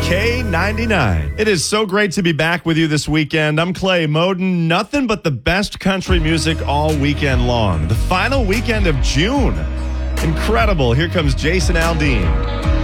K99. It is so great to be back with you this weekend. I'm Clay Moden. Nothing but the best country music all weekend long. The final weekend of June. Incredible. Here comes Jason Aldean.